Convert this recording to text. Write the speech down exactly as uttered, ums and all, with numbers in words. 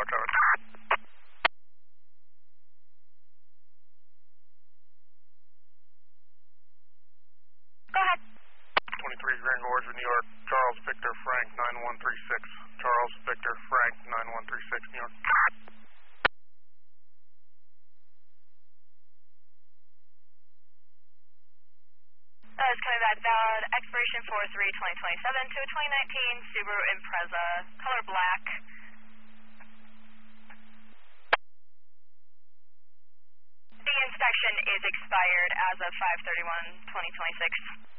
tower traffic. Go ahead. twenty-three Grand Gorge, New York. Charles Victor Frank nine one three six. Charles Victor Frank nine one three six, New York. That is coming back valid. Expiration four three twenty twenty-seven to a twenty nineteen Subaru Impreza, color black. The inspection is expired as of five thirty-one twenty twenty-six.